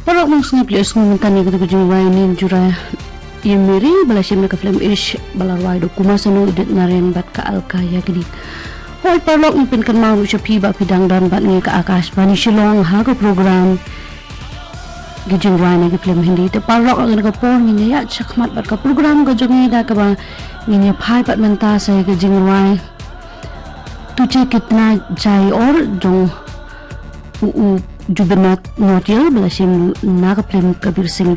Parok mong snipli us ngumuntan ni kata kujung ni jura Yemiri balasim na ka film ish balarway do kumasano edit na rin bat ka alkaya gini. Hol parok ng pinkan maru siya piba pidang dan bat ni ka akas pa ni silong ha ka program gijing ray na ka film hindi. Te parok ang nagapor niya chakmat bat ka program gajong nida ka ba niya pai bat manta sa gijing ray. Tuche kitna jai or jong jubenat notiel balasim na ka film kabir sing